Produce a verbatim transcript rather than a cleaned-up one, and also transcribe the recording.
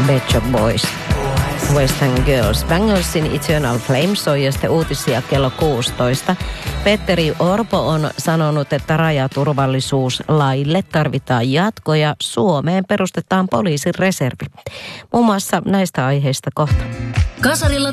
Pet Shop Boys. Western Girls. Bangersin Eternal Flame soi ja sitten uutisia kello kuusitoista. Petteri Orpo on sanonut, että rajaturvallisuuslaille tarvitaan jatkoja. Suomeen perustetaan poliisin reservi. Muun muassa näistä aiheista kohta. Kasarilla